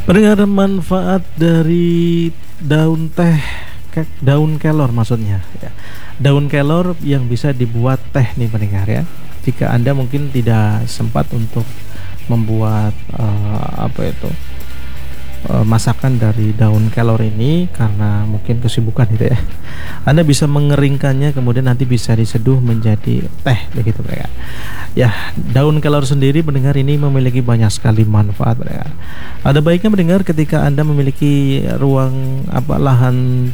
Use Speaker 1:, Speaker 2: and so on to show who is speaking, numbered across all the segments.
Speaker 1: Pendengar, manfaat dari daun teh, daun kelor maksudnya ya. Daun kelor yang bisa dibuat teh nih pendengar ya. Jika Anda mungkin tidak sempat untuk membuat masakan dari daun kelor ini karena mungkin kesibukan gitu ya. Anda bisa mengeringkannya kemudian nanti bisa diseduh menjadi teh begitu ya. Ya, daun kelor sendiri mendengar ini memiliki banyak sekali manfaat mendengar. Ada baiknya mendengar ketika Anda memiliki ruang lahan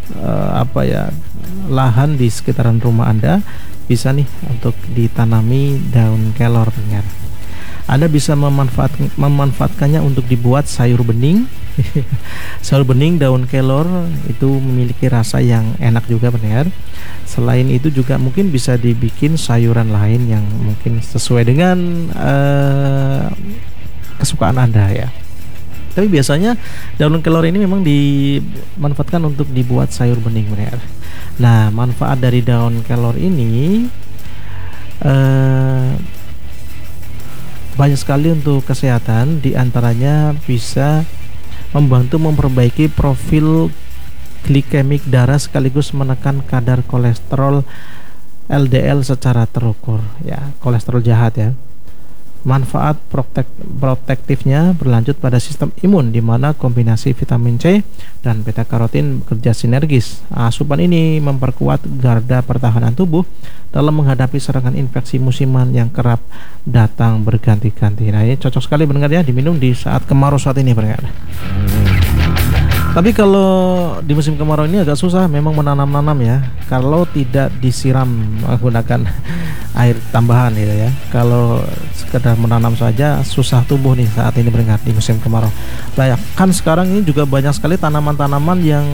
Speaker 1: lahan di sekitaran rumah Anda bisa nih untuk ditanami daun kelor mendengar. Anda bisa memanfaatkannya untuk dibuat sayur bening. Sayur bening daun kelor itu memiliki rasa yang enak juga pendengar. Selain itu juga mungkin bisa dibikin sayuran lain yang mungkin sesuai dengan kesukaan Anda ya. Tapi biasanya daun kelor ini memang dimanfaatkan untuk dibuat sayur bening pendengar. Nah, manfaat dari daun kelor ini banyak sekali untuk kesehatan, diantaranya bisa membantu memperbaiki profil glikemik darah sekaligus menekan kadar kolesterol LDL secara terukur ya, kolesterol jahat ya. Manfaat protektifnya berlanjut pada sistem imun di mana kombinasi vitamin C dan beta karotin bekerja sinergis. Asupan ini memperkuat garda pertahanan tubuh dalam menghadapi serangan infeksi musiman yang kerap datang berganti-ganti. Nah, ini cocok sekali mendengar ya, diminum di saat kemarau saat ini pendengar. Tapi kalau di musim kemarau ini agak susah memang menanam-nanam ya, kalau tidak disiram menggunakan air tambahan gitu ya. Kalau sekedar menanam saja susah tumbuh nih saat ini mendengar di musim kemarau. Nah, kan sekarang ini juga banyak sekali tanaman-tanaman yang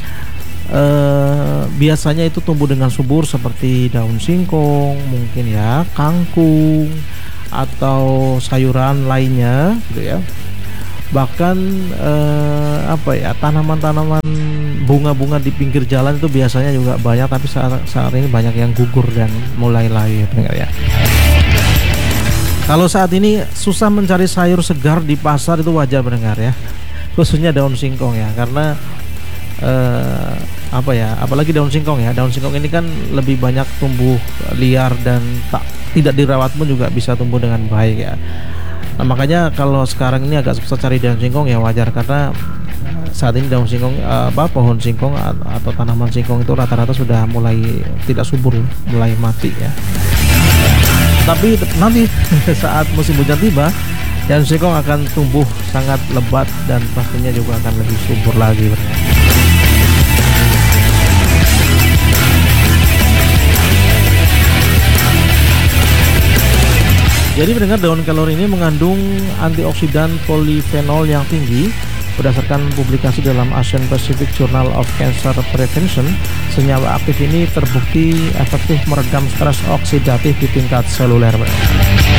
Speaker 1: biasanya itu tumbuh dengan subur seperti daun singkong, mungkin ya, kangkung atau sayuran lainnya gitu ya. Bahkan tanaman-tanaman bunga-bunga di pinggir jalan itu biasanya juga banyak, tapi saat ini banyak yang gugur dan mulai layu ya. Kalau saat ini susah mencari sayur segar di pasar itu wajar mendengar ya, khususnya daun singkong ya, karena apalagi daun singkong ya. Daun singkong ini kan lebih banyak tumbuh liar dan tidak dirawat pun juga bisa tumbuh dengan baik ya. Nah, makanya kalau sekarang ini agak susah cari daun singkong ya, wajar karena saat ini daun singkong pohon singkong atau tanaman singkong itu rata-rata sudah mulai tidak subur, mulai mati ya. Tapi nanti saat musim hujan tiba, daun singkong akan tumbuh sangat lebat dan pastinya juga akan lebih subur lagi. Jadi mendengar daun kelor ini mengandung antioksidan polifenol yang tinggi. Berdasarkan publikasi dalam Asian Pacific Journal of Cancer Prevention, senyawa aktif ini terbukti efektif meredam stres oksidatif di tingkat seluler.